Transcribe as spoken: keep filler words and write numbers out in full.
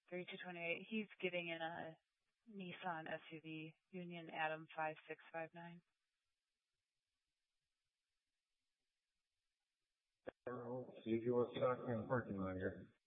thirty-two twenty-eight. He's getting in a Nissan S U V, Union Adam five six five nine. Let's see if he wants to talk in the parking lot here.